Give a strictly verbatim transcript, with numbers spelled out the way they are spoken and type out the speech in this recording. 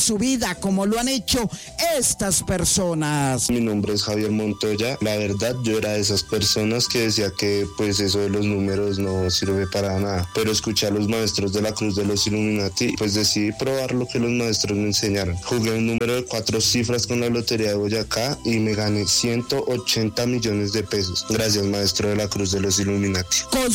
su vida como lo han hecho estas personas. Mi nombre es Javier Montoya. La verdad, yo era de esas personas que decía que pues eso de los números no sirve para nada, pero escuché a los maestros de la Cruz de los Illuminati, pues decidí probar lo que los maestros me enseñaron. Jugué un número de cuatro cifras con la Lotería de Boyacá y me gané ciento ochenta millones de pesos. Gracias, maestro de la Cruz de los Illuminati. Con